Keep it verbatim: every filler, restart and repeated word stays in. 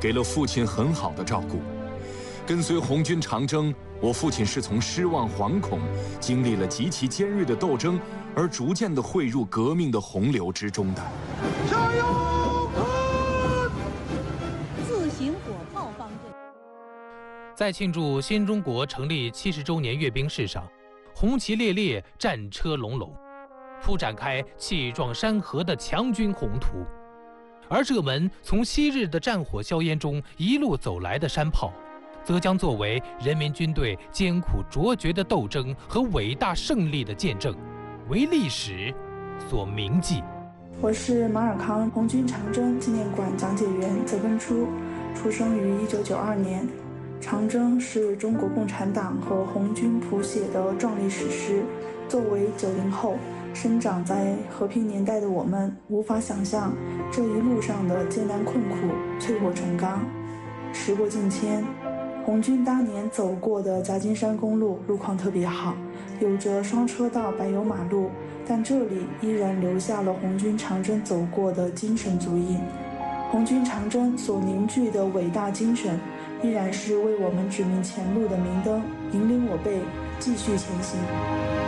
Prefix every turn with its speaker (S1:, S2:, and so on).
S1: 给了父亲很好的照顾。跟随红军长征，我父亲是从失望惶恐，经历了极其尖锐的斗争，而逐渐地汇入革命的洪流之中的。
S2: 加油！
S3: 自行火炮方阵。
S4: 在庆祝新中国成立七十周年阅兵式上，红旗猎猎，战车隆隆，铺展开气壮山河的强军宏图。而这门从昔日的战火硝烟中一路走来的山炮，则将作为人民军队艰苦卓绝的斗争和伟大胜利的见证，为历史所铭记。
S5: 我是马尔康红军长征纪念馆讲解员泽根初，出生于一九九二年。长征是中国共产党和红军谱写的壮丽史诗。作为九零后，生长在和平年代的我们，无法想象这一路上的艰难困苦、淬火成钢。时过境迁，红军当年走过的夹金山公路路况特别好，有着双车道柏油马路，但这里依然留下了红军长征走过的精神足印。红军长征所凝聚的伟大精神，依然是为我们指明前路的明灯，引领我辈继续前行。